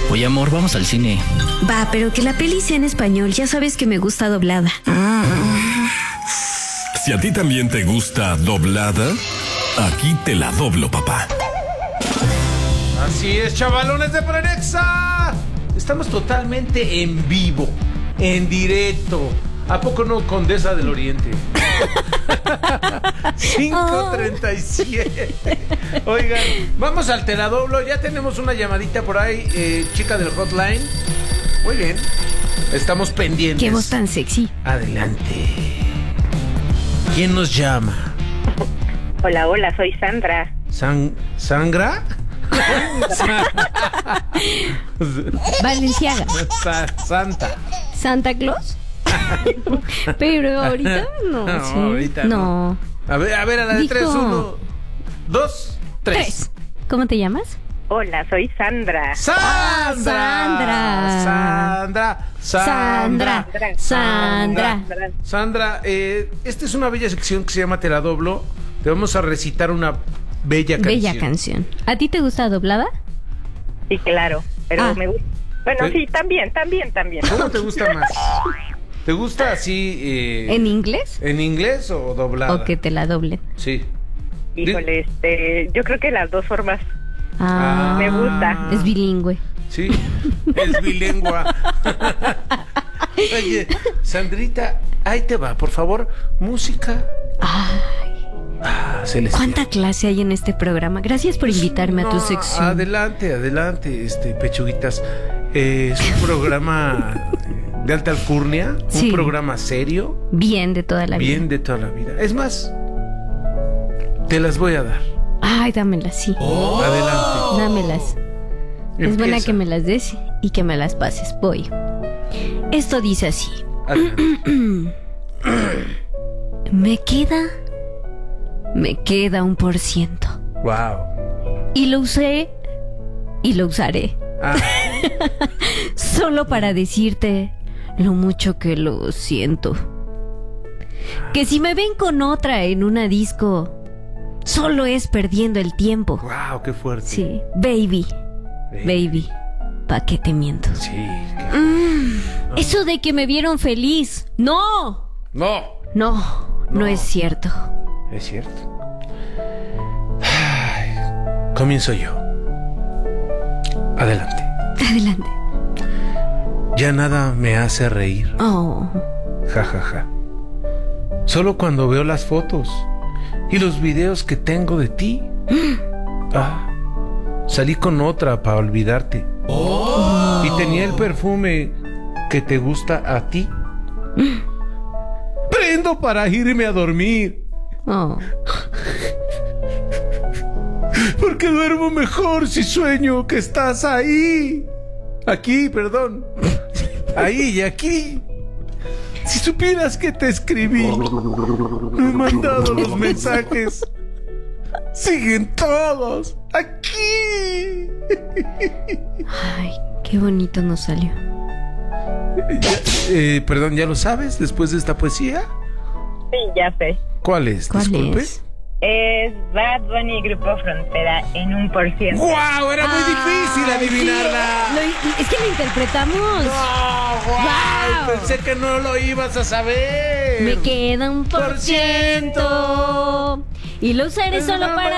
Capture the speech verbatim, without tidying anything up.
Oye, amor, vamos al cine. Va, pero que la peli sea en español. Ya sabes que me gusta doblada. Si a ti también te gusta doblada, aquí te la doblo, papá. Así es, chavalones de Prenexa. Estamos totalmente en vivo, en directo. ¿A poco no, Condesa del Oriente? cinco treinta y siete. Oigan, vamos al Te la doblo. Ya tenemos una llamadita por ahí, eh, chica del hotline. Muy bien. Estamos pendientes. Qué voz tan sexy. Adelante. ¿Quién nos llama? Hola, hola, soy Sandra. ¿San ¿Sangra? Valenciaga. Sa Santa. ¿Santa Claus? Pero ahorita no. No, ¿sí? ahorita no. no. A ver, a ver, a la de Dijo... tres, uno, dos, tres. tres. ¿Cómo te llamas? Hola, soy Sandra. ¡Sandra! Sandra. Sandra. Sandra. Sandra. Sandra. Sandra, eh, esta es una bella sección que se llama Te la doblo. Te vamos a recitar una bella canción. Bella canción. ¿A ti te gusta doblada? Sí, claro, pero ah. me gusta. Bueno, ¿Qué? sí, también, también, también. ¿Cómo te gusta más? ¿Te gusta así? Eh, ¿En inglés? ¿En inglés o doblada? O que te la doblen. Sí. Híjole, este, yo creo que las dos formas. Ah, me gusta. Es bilingüe. Sí, es bilingüe. Oye, Sandrita, ahí te va, por favor, música. Ay, ah, celestial. ¿Cuánta clase hay en este programa? Gracias por invitarme no, a tu sección. Adelante, adelante, este, pechuguitas. Eh, es un programa de alta alcurnia, sí. Un programa serio. Bien de toda la vida. Bien de toda la vida. Es más, te las voy a dar. Ay, dámelas, sí. Oh. Adelante. Dámelas. Empieza. Es buena que me las des y que me las pases. Voy. Esto dice así. Me queda... Me queda un por ciento. Wow. Y lo usé y lo usaré. Ah. Solo para decirte lo mucho que lo siento. Que si me ven con otra en una disco, solo es perdiendo el tiempo. Wow, qué fuerte. Sí, baby, baby, baby, ¿pa' qué te miento? Sí. Qué... Mm, no. Eso de que me vieron feliz, no. No. No, no, no es cierto. Es cierto. Ay, comienzo yo. Adelante. Adelante. Ya nada me hace reír. Oh. Ja, ja, ja. Solo cuando veo las fotos y los videos que tengo de ti. Ah, salí con otra para olvidarte. Oh. Y tenía el perfume que te gusta a ti. Prendo para irme a dormir. Oh. Porque duermo mejor si sueño que estás ahí. Aquí, perdón. Ahí y aquí. Si supieras que te escribí, me he mandado los mensajes. Siguen todos aquí. Ay, qué bonito nos salió. Ya, eh, perdón, ¿ya lo sabes después de esta poesía? Sí, ya sé. ¿Cuál es? ¿Cuál Disculpe. es? Es Bad Bunny Grupo Frontera en un por ciento. ¡Guau! Era muy ah, difícil adivinarla. Sí, lo, es que lo interpretamos. No, guau, Wow. Pensé que no lo ibas a saber. Me queda un por ciento y lo usaré solo para